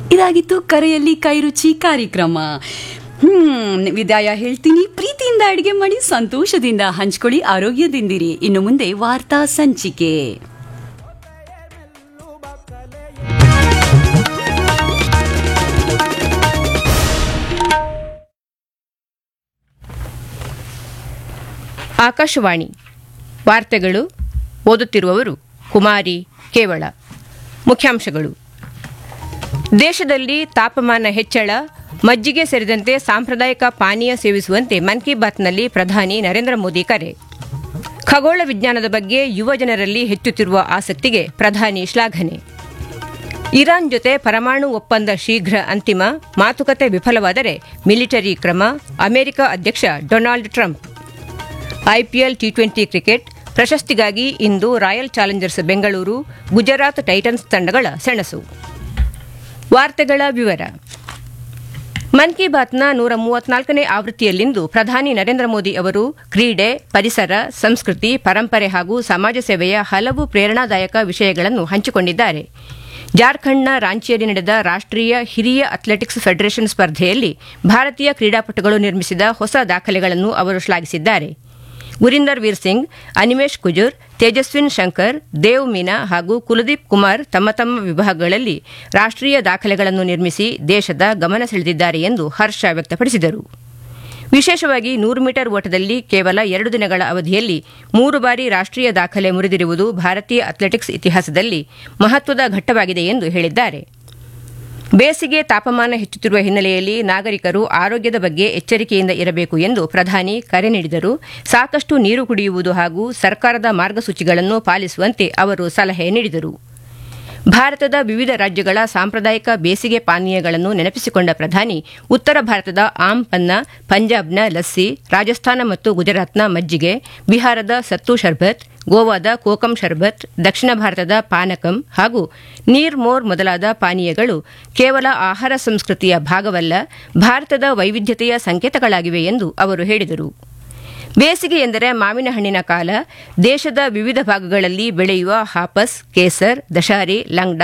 ಇದಾಗಿತ್ತು ಕರೆಯಲ್ಲಿ ಕೈರುಚಿ ಕಾರ್ಯಕ್ರಮ. ವಿದಾಯ ಹೇಳ್ತೀನಿ. ಪ್ರೀತಿಯಿಂದ ಅಡಿಗೆ ಮಾಡಿ ಸಂತೋಷದಿಂದ ಹಂಚ್ಕೊಳ್ಳಿ, ಆರೋಗ್ಯದಿಂದಿರಿ. ಇನ್ನು ಮುಂದೆ ವಾರ್ತಾ ಸಂಚಿಕೆ. ಆಕಾಶವಾಣಿ ವಾರ್ತೆಗಳು. ಓದುತ್ತಿರುವವರು ಕುಮಾರಿ ಕೇವಳ. ಮುಖ್ಯಾಂಶಗಳು: ದೇಶದಲ್ಲಿ ತಾಪಮಾನ ಹೆಚ್ಚಳ, ಮಜ್ಜಿಗೆ ಸೇರಿದಂತೆ ಸಾಂಪ್ರದಾಯಿಕ ಪಾನೀಯ ಸೇವಿಸುವಂತೆ ಮನ್ ಕಿ ಬಾತ್ನಲ್ಲಿ ಪ್ರಧಾನಿ ನರೇಂದ್ರ ಮೋದಿ ಕರೆ. ಖಗೋಳ ವಿಜ್ಞಾನದ ಬಗ್ಗೆ ಯುವ ಜನರಲ್ಲಿ ಹೆಚ್ಚುತ್ತಿರುವ ಆಸಕ್ತಿಗೆ ಪ್ರಧಾನಿ ಶ್ಲಾಘನೆ. ಇರಾನ್ ಜೊತೆ ಪರಮಾಣು ಒಪ್ಪಂದ ಶೀಘ್ರ ಅಂತಿಮ, ಮಾತುಕತೆ ವಿಫಲವಾದರೆ ಮಿಲಿಟರಿ ಕ್ರಮ, ಅಮೆರಿಕ ಅಧ್ಯಕ್ಷ Donald Trump. IPL T20 cricket ಪ್ರಶಸ್ತಿಗಾಗಿ ಇಂದು royal Challengers Bengaluru, Gujarat Titans ತಂಡಗಳ ಸೆಣಸು. ವಾರ್ತೆಗಳ ವಿವರ. ಮನ್ ಕಿ ಬಾತ್ನ 134ನೇ ಆವೃತ್ತಿಯಲ್ಲಿಂದು ಪ್ರಧಾನಿ ನರೇಂದ್ರ ಮೋದಿ ಅವರು ಕ್ರೀಡೆ, ಪರಿಸರ, ಸಂಸ್ಕೃತಿ, ಪರಂಪರೆ ಹಾಗೂ ಸಮಾಜ ಸೇವೆಯ ಹಲವು ಪ್ರೇರಣಾದಾಯಕ ವಿಷಯಗಳನ್ನು ಹಂಚಿಕೊಂಡಿದ್ದಾರೆ. ಜಾರ್ಖಂಡ್ನ ರಾಂಚಿಯಲ್ಲಿ ನಡೆದ ರಾಷ್ಟ್ರೀಯ ಹಿರಿಯ ಅಥ್ಲೆಟಿಕ್ಸ್ ಫೆಡರೇಷನ್ ಸ್ಪರ್ಧೆಯಲ್ಲಿ ಭಾರತೀಯ ಕ್ರೀಡಾಪಟುಗಳು ನಿರ್ಮಿಸಿದ ಹೊಸ ದಾಖಲೆಗಳನ್ನು ಅವರು ಶ್ಲಾಘಿಸಿದ್ದಾರೆ. ಗುರಿಂದರ್ ವೀರ್ ಸಿಂಗ್, ಅನಿಮೇಶ್ ಕುಜೂರ್, ತೇಜಸ್ವಿನ್ ಶಂಕರ್, ದೇವ್ ಮೀನಾ ಹಾಗೂ ಕುಲದೀಪ್ ಕುಮಾರ್ ತಮ್ಮ ತಮ್ಮ ವಿಭಾಗಗಳಲ್ಲಿ ರಾಷ್ಟ್ರೀಯ ದಾಖಲೆಗಳನ್ನು ನಿರ್ಮಿಸಿ ದೇಶದ ಗಮನ ಸೆಳೆದಿದ್ದಾರೆ ಎಂದು ಹರ್ಷ ವ್ಯಕ್ತಪಡಿಸಿದರು. ವಿಶೇಷವಾಗಿ 100 ಮೀಟರ್ ಓಟದಲ್ಲಿ ಕೇವಲ 2 ದಿನಗಳ ಅವಧಿಯಲ್ಲಿ 3 ಬಾರಿ ರಾಷ್ಟ್ರೀಯ ದಾಖಲೆ ಮುರಿದಿರುವುದು ಭಾರತೀಯ ಅಥ್ಲೆಟಿಕ್ಸ್ ಇತಿಹಾಸದಲ್ಲಿ ಮಹತ್ವದ ಘಟ್ಟವಾಗಿದೆ ಎಂದು ಹೇಳಿದ್ದಾರೆ. ಬೇಸಿಗೆ ತಾಪಮಾನ ಹೆಚ್ಚುತ್ತಿರುವ ಹಿನ್ನೆಲೆಯಲ್ಲಿ ನಾಗರಿಕರು ಆರೋಗ್ಯದ ಬಗ್ಗೆ ಎಚ್ಚರಿಕೆಯಿಂದ ಇರಬೇಕು ಎಂದು ಪ್ರಧಾನಿ ಕರೆ ನೀಡಿದರು. ಸಾಕಷ್ಟು ನೀರು ಕುಡಿಯುವುದು ಹಾಗೂ ಸರ್ಕಾರದ ಮಾರ್ಗಸೂಚಿಗಳನ್ನು ಪಾಲಿಸುವಂತೆ ಅವರು ಸಲಹೆ ನೀಡಿದರು. ಭಾರತದ ವಿವಿಧ ರಾಜ್ಯಗಳ ಸಾಂಪ್ರದಾಯಿಕ ಬೇಸಿಗೆ ಪಾನೀಯಗಳನ್ನು ನೆನಪಿಸಿಕೊಂಡ ಪ್ರಧಾನಿ ಉತ್ತರ ಭಾರತದ ಆಮ್ ಪನ್ನ, ಪಂಜಾಬ್ನ ಲಸ್ಸಿ, ರಾಜಸ್ಥಾನ ಮತ್ತು ಗುಜರಾತ್ನ ಮಜ್ಜಿಗೆ, ಬಿಹಾರದ ಸತ್ತು ಶರ್ಬತ್, ಗೋವಾದ ಕೋಕಂ ಶರ್ಬತ್, ದಕ್ಷಿಣ ಭಾರತದ ಪಾನಕಂ ಹಾಗೂ ನೀರ್ ಮೋರ್ ಮೊದಲಾದ ಪಾನೀಯಗಳು ಕೇವಲ ಆಹಾರ ಸಂಸ್ಕೃತಿಯ ಭಾಗವಲ್ಲ, ಭಾರತದ ವೈವಿಧ್ಯತೆಯ ಸಂಕೇತಗಳಾಗಿವೆ ಎಂದು ಅವರು ಹೇಳಿದರು. ಬೇಸಿಗೆ ಎಂದರೆ ಮಾವಿನ ಹಣ್ಣಿನ ಕಾಲ. ದೇಶದ ವಿವಿಧ ಭಾಗಗಳಲ್ಲಿ ಬೆಳೆಯುವ ಹಾಪಸ್, ಕೇಸರ್, ದಶಾರಿ, ಲಂಗ್ಡಾ